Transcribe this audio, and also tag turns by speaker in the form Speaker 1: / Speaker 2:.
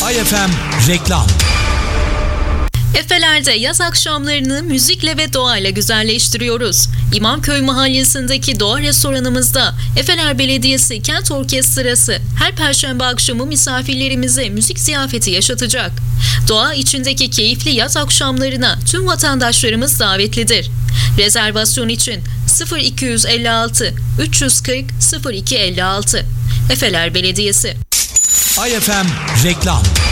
Speaker 1: AYFM reklam.
Speaker 2: Efeler'de yaz akşamlarını müzikle ve doğayla güzelleştiriyoruz. İmamköy Mahallesi'ndeki doğa restoranımızda Efeler Belediyesi Kent Orkestrası her perşembe akşamı misafirlerimize müzik ziyafeti yaşatacak. Doğa içindeki keyifli yaz akşamlarına tüm vatandaşlarımız davetlidir. Rezervasyon için 0256 340 0256. Efeler Belediyesi.
Speaker 1: AYFM reklam.